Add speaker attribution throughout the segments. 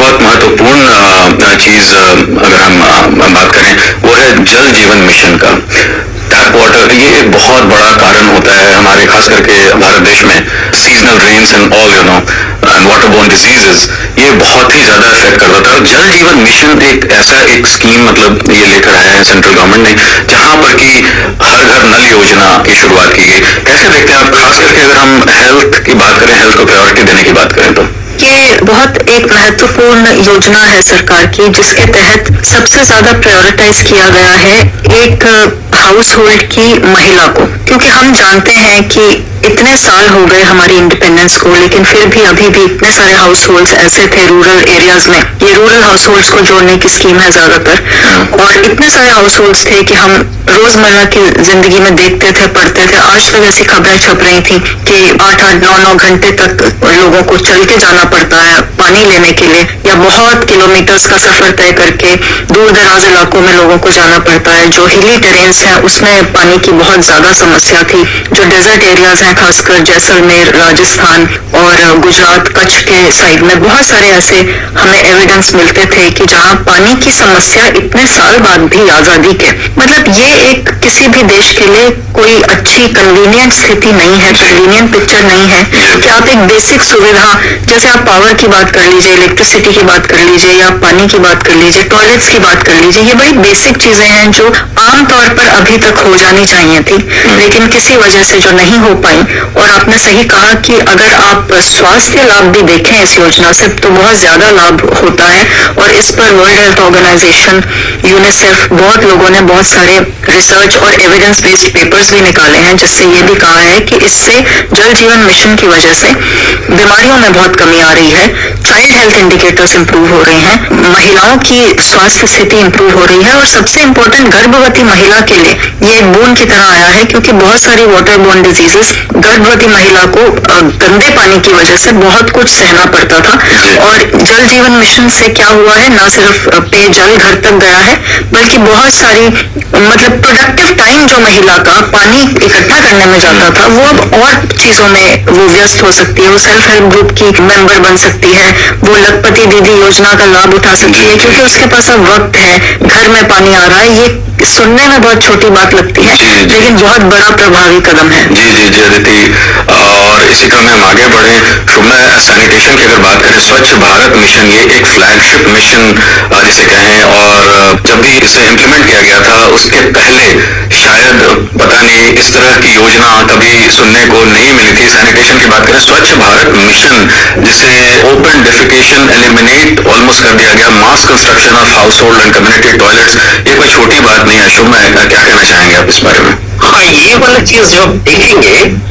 Speaker 1: बहुत महत्वपूर्ण चीज अगर हम बात करें वो है जल जीवन मिशन का। टैप वाटर ये एक बहुत बड़ा कारण होता है हमारे, खास करके भारत देश में seasonal rains and all and water borne diseases, ये बहुत ही ज्यादा इफेक्ट करता था। जल जीवन मिशन एक ऐसा एक स्कीम मतलब ये लेकर आया है सेंट्रल गवर्नमेंट ने, जहां पर कि हर घर नल योजना की शुरुआत की गई। कैसे देखते हैं आप, खास करके अगर हम हेल्थ की बात करें, हेल्थ को प्रायोरिटी देने की बात करें तो?
Speaker 2: ये बहुत एक महत्वपूर्ण योजना है सरकार की, जिसके तहत सबसे ज्यादा प्रायोरिटाइज किया गया है एक हाउस होल्ड की महिला को, क्योंकि हम जानते हैं कि इतने साल हो गए हमारी इंडिपेंडेंस को, लेकिन फिर भी अभी भी इतने सारे हाउस होल्ड्स ऐसे थे रूरल एरियाज में। ये रूरल हाउस होल्ड्स को जोड़ने की स्कीम है ज्यादातर, और इतने सारे हाउस होल्ड्स थे कि हम रोजमर्रा की जिंदगी में देखते थे, पढ़ते थे। आज तक ऐसी खबरें छप रही थी कि 8-8, 9-9 घंटे तक लोगों को चल के जाना पड़ता है पानी लेने के लिए, या बहुत किलोमीटर्स का सफर तय करके दूर दराज इलाकों में लोगों को जाना पड़ता है। जो हिली टेरेन्स हैं उसमें पानी की बहुत ज्यादा समस्या थी। जो डेजर्ट एरियाज हैं, खासकर जैसलमेर, राजस्थान और गुजरात, कच्छ के साइड में बहुत सारे ऐसे हमें एविडेंस मिलते थे कि जहाँ पानी की समस्या इतने साल बाद भी आजादी के, मतलब ये एक किसी भी देश के लिए कोई अच्छी कन्वीनियंट स्थिति नहीं है, कन्वीनियंट पिक्चर नहीं है कि आप एक बेसिक सुविधा, जैसे आप पावर की बात कर लीजिए, इलेक्ट्रिसिटी की बात कर लीजिए, या पानी की बात कर लीजिए, टॉयलेट्स की बात कर लीजिए, ये बड़ी बेसिक चीजें हैं जो आमतौर पर अभी तक हो जानी चाहिए थी, लेकिन किसी वजह से जो नहीं हो पाई। और आपने सही कहा कि अगर आप स्वास्थ्य लाभ भी देखें इस योजना से तो बहुत ज्यादा लाभ होता है, और इस पर वर्ल्ड हेल्थ ऑर्गेनाइजेशन, यूनिसेफ, बहुत लोगों ने बहुत सारे रिसर्च और एविडेंस बेस्ड पेपर्स भी निकाले हैं, जिससे ये भी कहा है कि इससे जल जीवन मिशन की वजह से बीमारियों में बहुत कमी आ रही है, चाइल्ड हेल्थ इंडिकेटर्स इंप्रूव हो रहे हैं, महिलाओं की स्वास्थ्य स्थिति इंप्रूव हो रही है, और सबसे इम्पोर्टेंट गर्भवती महिला के लिए ये एक बूंद की तरह आया है, क्योंकि बहुत सारी वाटर बोर्न डिजीजेस गर्भवती महिला को गंदे पानी की वजह से बहुत कुछ सहना पड़ता था। और जल जीवन मिशन से क्या हुआ है, न सिर्फ पेयजल घर तक गया है, बल्कि बहुत सारी मतलब प्रोडक्टिव टाइम जो महिला का पानी इकट्ठा करने में जाता था, वो अब और चीजों में वो व्यस्त हो सकती है। वो सेल्फ हेल्प ग्रुप की मेंबर बन सकती है, वो लखपति दीदी योजना का लाभ उठा सकती है, क्योंकि उसके पास अब वक्त है, घर में पानी आ रहा है। ये सुनने में बहुत छोटी बात लगती है, लेकिन बहुत बड़ा प्रभावी कदम है।
Speaker 1: जी जी जी अदिति, और इसी क्रम में हम आगे बढ़े। शुभना, सैनिटेशन की अगर बात करें, स्वच्छ भारत मिशन ये एक फ्लैगशिप मिशन जिसे कहें, और जब भी इसे इम्प्लीमेंट किया गया था उसके पहले शायद पता नहीं इस तरह की योजना कभी सुनने को नहीं मिली थी। सैनिटेशन की बात करें, स्वच्छ भारत मिशन जिसे ओपन डेफिकेशन एलिमिनेट ऑलमोस्ट कर दिया गया, मास construction of house hold and community toilets, ये कोई छोटी बात नहीं है। शुभ, मैं क्या कहना चाहेंगे आप इस बारे में?
Speaker 3: हाँ, ये वाला चीज जो आप देखेंगे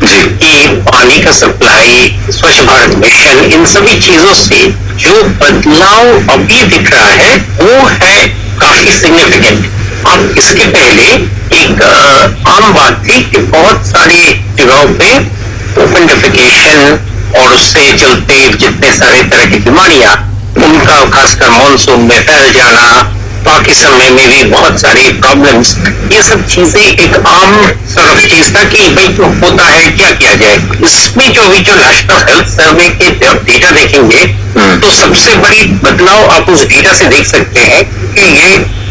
Speaker 3: कि पानी का सप्लाई, स्वच्छ भारत मिशन, इन सभी चीजों से जो बदलाव अभी दिख रहा है वो है काफी सिग्निफिकेंट। अब इसके पहले एक आम बात थी कि बहुत सारी जगहों पे ओपन डेफिकेशन और उससे चलते जितने सारे तरह की बीमारियां, उनका खासकर मानसून में फैल जाना, बाकी समय में भी बहुत सारी प्रॉब्लम्स, ये सब चीजें एक आम सॉर्ट चीज था कि भाई जो होता है क्या किया जाए। इसमें जो नेशनल हेल्थ सर्वे के डेटा देखेंगे तो सबसे बड़ी बदलाव आप उस डेटा से देख सकते हैं कि ये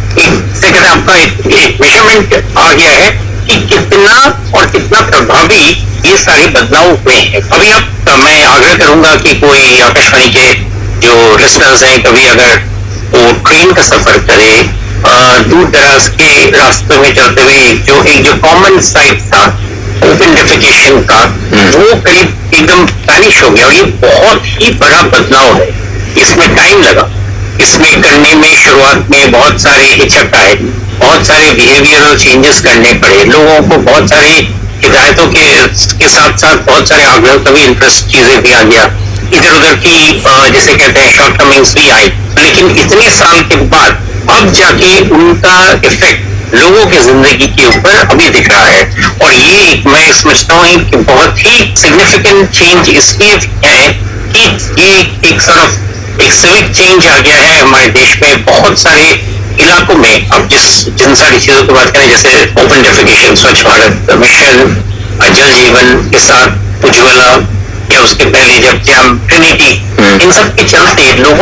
Speaker 3: एक आपका एक मेजरमेंट आ गया है कि कितना और कितना प्रभावी ये सारे बदलाव हुए हैं। अभी मैं आग्रह करूंगा कि कोई आकाशवाणी के जो लिसनर्स हैं, कभी अगर वो ट्रेन का सफर करे, दूर दराज के रास्ते में चलते हुए जो कॉमन साइट था ओपन डेफिकेशन का, वो करीब एकदम वैनिश हो गया। और ये बहुत ही बड़ा बदलाव है। इसमें टाइम लगा, इसमें करने में शुरुआत में बहुत सारे हिचक आए, बहुत सारे बिहेवियरल चेंजेस करने पड़े, लोगों को बहुत सारी हिदायतों के साथ साथ बहुत सारे आग्रह का भी इंटरेस्ट चीजें भी आ गया, इधर उधर की जैसे कहते हैं शॉर्टकमिंग्स भी आई। लेकिन इतने साल के बाद अब जाके उनका इफेक्ट लोगों की जिंदगी के ऊपर अभी दिख रहा है। और ये मैं समझता हूँ कि बहुत ही सिग्निफिकेंट चेंज इसलिए है कि ये एक सिविक चेंज आ गया है हमारे देश में। बहुत सारे इलाकों में अब जिन सारी चीजों की बात करें, जैसे ओपन डेफिकेशन, स्वच्छ भारत मिशन, जल जीवन के साथ उज्ज्वला, या उसके पहले जब ट्रिनिटी, इन सब के चलते लोगों